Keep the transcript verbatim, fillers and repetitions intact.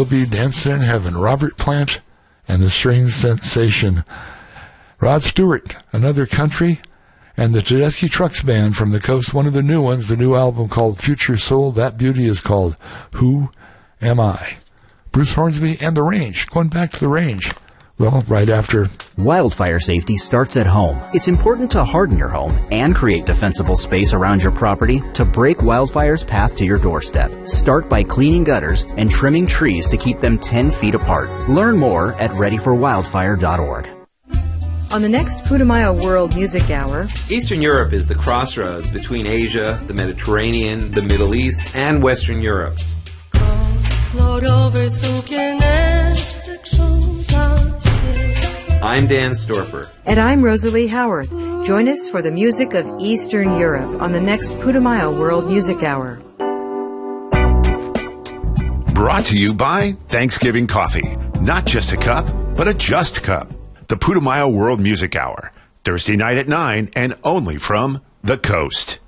Be Dancing in Heaven, Robert Plant and the String Sensation. Rod Stewart, Another Country, and the Tedeschi Trucks Band from the coast, one of the new ones, the new album called Future Soul. That beauty is called Who Am I? Bruce Hornsby and The Range, going back to The Range. Well, right after. Wildfire safety starts at home. It's important to harden your home and create defensible space around your property to break wildfire's path to your doorstep. Start by cleaning gutters and trimming trees to keep them ten feet apart. Learn more at ready for wildfire dot org. On the next Putumayo World Music Hour, Eastern Europe is the crossroads between Asia, the Mediterranean, the Middle East, and Western Europe. I'm Dan Storper. And I'm Rosalie Howarth. Join us for the music of Eastern Europe on the next Putumayo World Music Hour. Brought to you by Thanksgiving Coffee. Not just a cup, but a just cup. The Putumayo World Music Hour. Thursday night at nine and only from the coast.